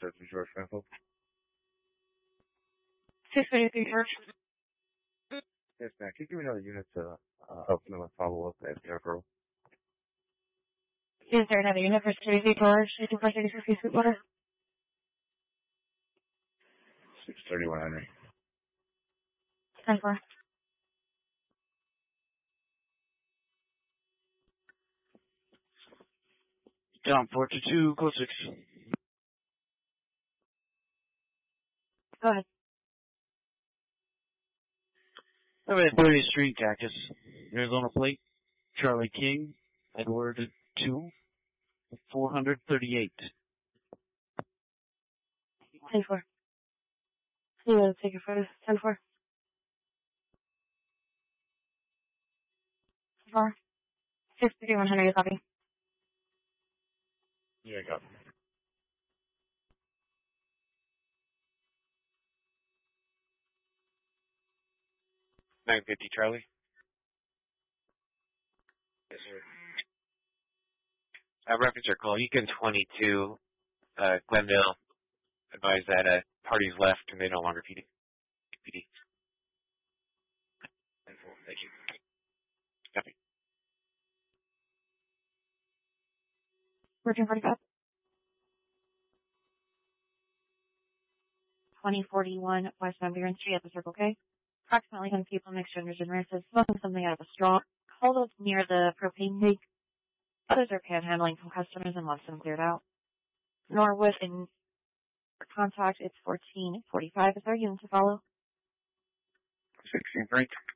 Search and George Frankel. 633 George. Yes, ma'am. Can you give me another unit to help me with follow-up at the referral? Is there another unit for 33 George? 2436 Sweetwater? 63100. 10-4. Down 422, code 6. Go ahead. I'm at 30th Street, Cactus. Arizona plate. Charlie King. Edward 2. 438. 10-4. You want to take your photos? 10-4. 4. 63100, you copy? Yeah, I got it. $950 Charlie. Yes, sir. Reference your call. Yukon 22, Glendale advised that parties left and they no longer PD. Thank you. Copy. Virgin 45. 2041 West Van Buren Street at the Circle K. Approximately 10 people mixed genders and races smoking something out of a straw. Huddled near the propane tank. Others are panhandling from customers and left them cleared out. Norwood in contact, it's 1445. Is there a unit to follow? 16 break.